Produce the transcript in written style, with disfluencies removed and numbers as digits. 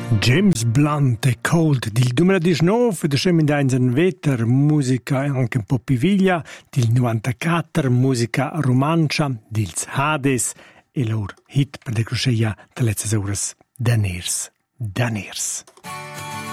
James Blunt e Cold del 2019 da Schemendains en Veter, musica anche un po' piviglia, del 94 musica romancia, dils Hades e lor hit per le crusceia de letztes horas, Daniers.